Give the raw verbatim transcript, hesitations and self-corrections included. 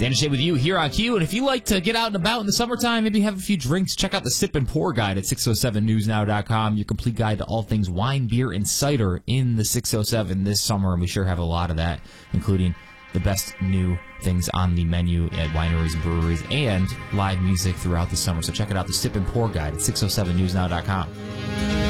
Dan and Shay with you here on Q. And if you like to get out and about in the summertime, maybe have a few drinks, check out the Sip and Pour Guide at six oh seven news now dot com. Your complete guide to all things wine, beer, and cider in the six oh seven this summer. And we sure have a lot of that, including the best new things on the menu at wineries and breweries and live music throughout the summer. So check it out, the Sip and Pour Guide at six oh seven news now dot com.